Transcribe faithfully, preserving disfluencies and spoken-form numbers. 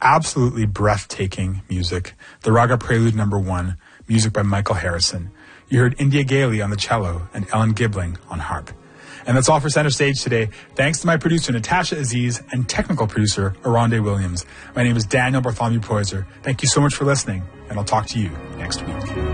absolutely breathtaking music. The Raga Prelude number one, music by Michael Harrison. You heard India Gailey on the cello and Ellen Gibling on harp. And that's all for Center Stage today. Thanks to my producer, Natasha Aziz, and technical producer, Aronde Williams. My name is Daniel Bartholomew Poyser. Thank you so much for listening, and I'll talk to you next week.